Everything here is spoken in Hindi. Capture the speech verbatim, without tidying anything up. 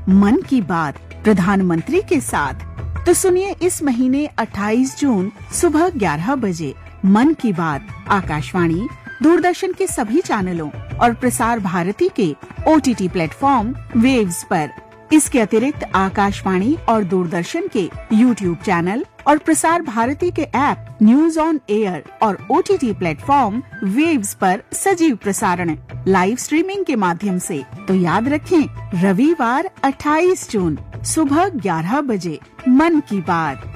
मन की बात प्रधानमंत्री के साथ। तो सुनिए इस महीने अट्ठाईस जून सुबह ग्यारह बजे मन की बात आकाशवाणी, दूरदर्शन के सभी चैनलों और प्रसार भारती के ओटीटी प्लेटफॉर्म वेव्स पर। इसके अतिरिक्त आकाशवाणी और दूरदर्शन के यूट्यूब चैनल और प्रसार भारती के ऐप न्यूज ऑन एयर और ओटीटी प्लेटफॉर्म वेव्स पर सजीव प्रसारण लाइव स्ट्रीमिंग के माध्यम से। तो याद रखें, रविवार अट्ठाईस जून सुबह ग्यारह बजे मन की बात।